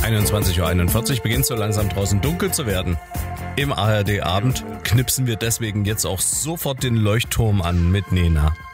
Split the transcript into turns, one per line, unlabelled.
21:41 Uhr beginnt so langsam draußen dunkel zu werden. Im ARD Abend knipsen wir deswegen jetzt auch sofort den Leuchtturm an mit Nena.